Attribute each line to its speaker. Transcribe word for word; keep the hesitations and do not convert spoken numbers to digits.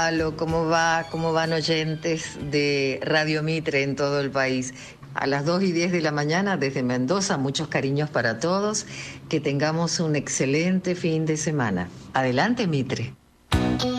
Speaker 1: Aló, ¿cómo va? ¿Cómo van oyentes de Radio Mitre en todo el país? A las dos y diez de la mañana desde Mendoza, muchos cariños para todos. Que tengamos un excelente fin de semana. Adelante, Mitre.